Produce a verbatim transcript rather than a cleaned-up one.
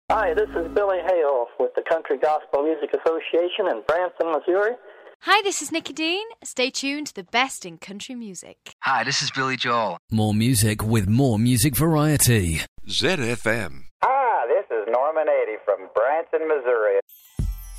Hi, this is Billy Hale with the Country Gospel Music Association in Branson, Missouri. Hi, this is Nikki Dean. Stay tuned to the best in country music. Hi, this is Billy Joel. More music with more music variety. Z F M. Hi, this is Norman Eddy from Branson, Missouri.